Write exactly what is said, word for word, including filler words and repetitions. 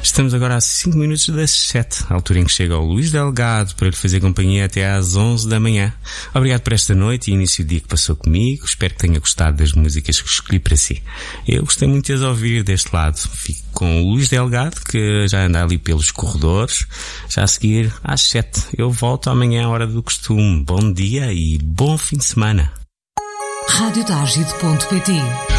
Estamos agora a cinco minutos das sete, a altura em que chega o Luís Delgado para lhe fazer companhia até às onze da manhã. Obrigado por esta noite e início do dia que passou comigo. Espero que tenha gostado das músicas que escolhi para si. Eu gostei muito de as ouvir deste lado. Fico com o Luís Delgado, que já anda ali pelos corredores. Já a seguir, às sete, eu volto amanhã à hora do costume. Bom dia e bom fim de semana. rádio targide ponto pt